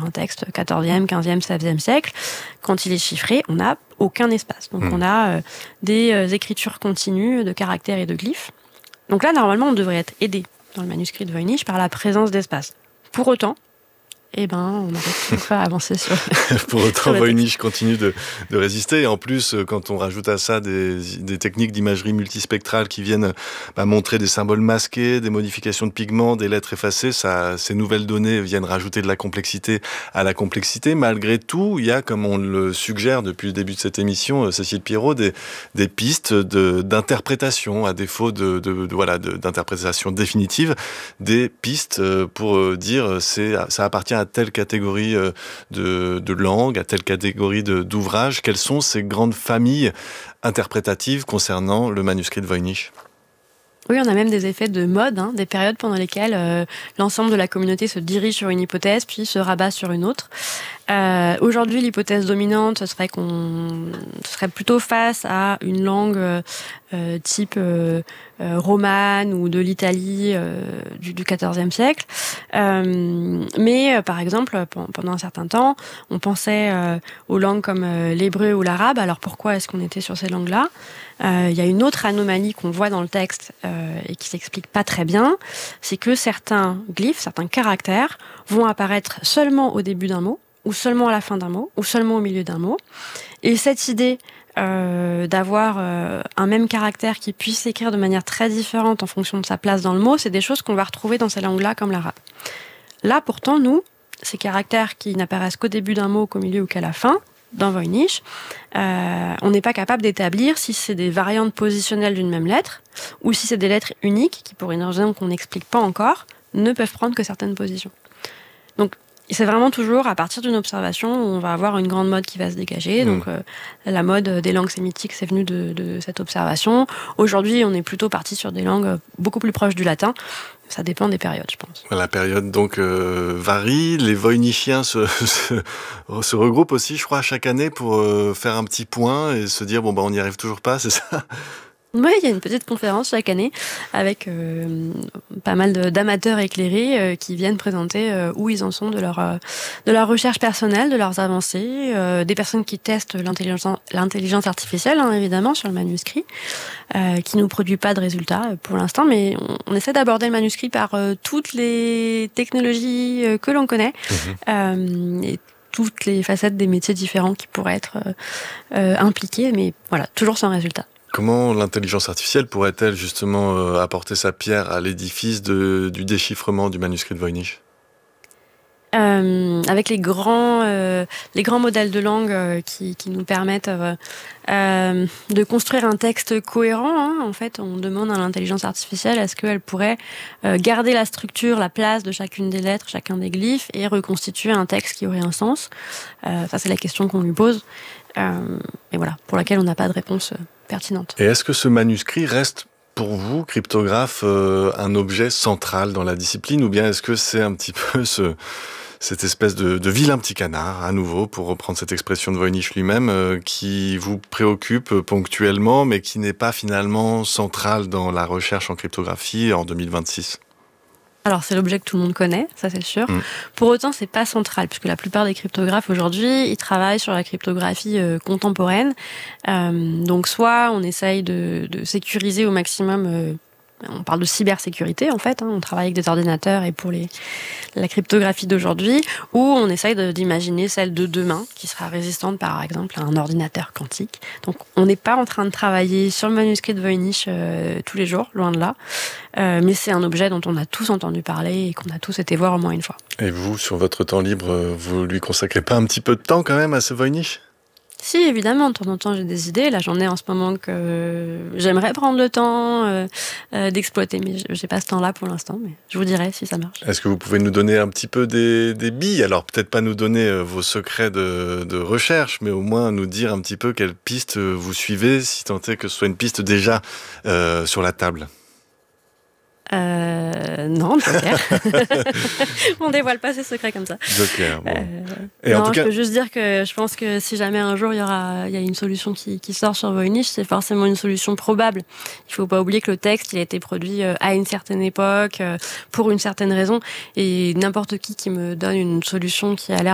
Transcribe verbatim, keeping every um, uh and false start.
un texte quatorzième, quinzième, seizième siècle, quand il est chiffré, on n'a aucun espace. Donc, mmh. on a euh, des euh, écritures continues de caractères et de glyphes. Donc là, normalement, on devrait être aidé dans le manuscrit de Voynich par la présence d'espace. Pour autant, eh ben, on n'arrive toujours pas à avancer sur. Pour autant, Voynich continue de, de résister. Et en plus, quand on rajoute à ça des, des techniques d'imagerie multispectrale qui viennent bah, montrer des symboles masqués, des modifications de pigments, des lettres effacées, ça, ces nouvelles données viennent rajouter de la complexité à la complexité. Malgré tout, il y a, comme on le suggère depuis le début de cette émission, Cécile Pirot, des, des pistes de, d'interprétation, à défaut de, de, de, voilà, de, d'interprétation définitive, des pistes pour dire c'est, ça appartient à telle catégorie de, de langue, à telle catégorie de, d'ouvrage. Quelles sont ces grandes familles interprétatives concernant le manuscrit de Voynich ? Oui, on a même des effets de mode, hein, des périodes pendant lesquelles euh, l'ensemble de la communauté se dirige sur une hypothèse, puis se rabat sur une autre. Euh, aujourd'hui, l'hypothèse dominante, ce serait qu'on serait plutôt face à une langue euh, type euh, euh, romane ou de l'Italie euh, du, du quatorzième siècle. Euh, mais, euh, par exemple, pendant un certain temps, on pensait euh, aux langues comme euh, l'hébreu ou l'arabe. Alors pourquoi est-ce qu'on était sur ces langues-là ? Il euh, y a une autre anomalie qu'on voit dans le texte euh, et qui s'explique pas très bien, c'est que certains glyphes, certains caractères vont apparaître seulement au début d'un mot, ou seulement à la fin d'un mot, ou seulement au milieu d'un mot. Et cette idée euh, d'avoir euh, un même caractère qui puisse s'écrire de manière très différente en fonction de sa place dans le mot, c'est des choses qu'on va retrouver dans ces langues-là, comme l'arabe. Là, pourtant, nous, ces caractères qui n'apparaissent qu'au début d'un mot, qu'au milieu ou qu'à la fin, dans Voynich, euh, on n'est pas capable d'établir si c'est des variantes positionnelles d'une même lettre, ou si c'est des lettres uniques, qui pour une raison qu'on n'explique pas encore, ne peuvent prendre que certaines positions. Donc, c'est vraiment toujours à partir d'une observation où on va avoir une grande mode qui va se dégager. Mmh. Donc euh, la mode des langues sémitiques, c'est venu de, de cette observation. Aujourd'hui, on est plutôt parti sur des langues beaucoup plus proches du latin. Ça dépend des périodes, je pense. La période donc euh, varie. Les Voynichiens se, se, se regroupent aussi, je crois, chaque année pour euh, faire un petit point et se dire bon bah on n'y arrive toujours pas, c'est ça ? Oui, il y a une petite conférence chaque année avec euh, pas mal de, d'amateurs éclairés euh, qui viennent présenter euh, où ils en sont de leur, euh, de leur recherche personnelle, de leurs avancées, euh, des personnes qui testent l'intelligence, l'intelligence artificielle, hein, évidemment, sur le manuscrit, euh, qui nous produit pas de résultats pour l'instant, mais on, on essaie d'aborder le manuscrit par euh, toutes les technologies euh, que l'on connaît, mmh. euh, et toutes les facettes des métiers différents qui pourraient être euh, euh, impliqués, mais voilà, toujours sans résultat. Comment l'intelligence artificielle pourrait-elle justement euh, apporter sa pierre à l'édifice de, du déchiffrement du manuscrit de Voynich ? Euh, avec les grands, euh, les grands modèles de langue euh, qui, qui nous permettent euh, euh, de construire un texte cohérent, hein. En fait, on demande à l'intelligence artificielle est-ce qu'elle pourrait euh, garder la structure, la place de chacune des lettres, chacun des glyphes et reconstituer un texte qui aurait un sens. Euh, ça, c'est la question qu'on lui pose. Euh, et voilà, pour laquelle on n'a pas de réponse euh, pertinente. Et est-ce que ce manuscrit reste pour vous, cryptographe, euh, un objet central dans la discipline, ou bien est-ce que c'est un petit peu ce, cette espèce de, de vilain petit canard, à nouveau, pour reprendre cette expression de Voynich lui-même, euh, qui vous préoccupe ponctuellement, mais qui n'est pas finalement central dans la recherche en cryptographie en deux mille vingt-six ? Alors, c'est l'objet que tout le monde connaît, ça c'est sûr. Mmh. Pour autant, c'est pas central, puisque la plupart des cryptographes aujourd'hui, ils travaillent sur la cryptographie euh, contemporaine. Euh, donc, soit on essaye de, de sécuriser au maximum... Euh, on parle de cybersécurité, en fait. Hein, on travaille avec des ordinateurs et pour les, la cryptographie d'aujourd'hui, ou on essaye de, d'imaginer celle de demain, qui sera résistante, par exemple, à un ordinateur quantique. Donc, on n'est pas en train de travailler sur le manuscrit de Voynich euh, tous les jours, loin de là. Euh, mais c'est un objet dont on a tous entendu parler et qu'on a tous été voir au moins une fois. Et vous, sur votre temps libre, vous lui consacrez pas un petit peu de temps quand même à ce Voynich ? Si, évidemment, de temps en temps, j'ai des idées. Là, j'en ai en ce moment que j'aimerais prendre le temps euh, euh, d'exploiter, mais j'ai pas ce temps-là pour l'instant, mais je vous dirai si ça marche. Est-ce que vous pouvez nous donner un petit peu des, des billes ? Alors, peut-être pas nous donner euh, vos secrets de, de recherche, mais au moins nous dire un petit peu quelle piste vous suivez, si tant est que ce soit une piste déjà euh, sur la table. Euh, non, Joker. On dévoile pas ses secrets comme ça. Joker, bon. Euh, Et non, en tout cas... je peux juste dire que je pense que si jamais un jour il y aura, il y a une solution qui, qui sort sur Voynich, c'est forcément une solution probable. Il faut pas oublier que le texte, il a été produit à une certaine époque, pour une certaine raison, et n'importe qui qui me donne une solution qui a l'air